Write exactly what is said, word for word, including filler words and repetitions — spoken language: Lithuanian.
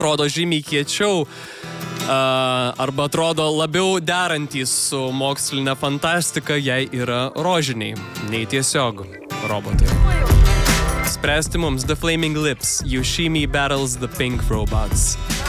atrodo žymiai kiečiau arba atrodo labiau derantys su mokslinė fantastika, jei yra rožiniai, nei tiesiog robotai. Spręsti mums The Flaming Lips, Yoshimi battles the Pink Robots.